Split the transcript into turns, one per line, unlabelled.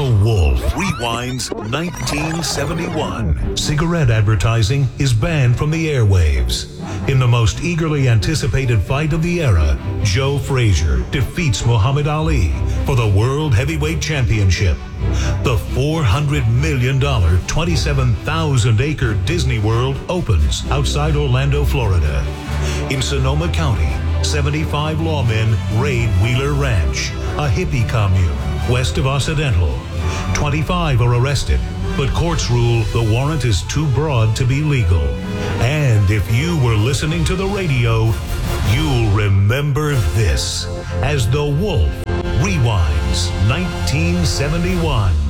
Wolf rewinds 1971. Cigarette advertising is banned from the airwaves. In the most eagerly anticipated fight of the era, Joe Frazier defeats Muhammad Ali for the World Heavyweight Championship. The $400 million, 27,000-acre Disney World opens outside Orlando, Florida. In Sonoma County, 75 lawmen raid Wheeler Ranch, a hippie commune west of Occidental. 25 are arrested, but courts rule the warrant is too broad to be legal. And if you were listening to the radio, you'll remember this as The Wolf rewinds 1971.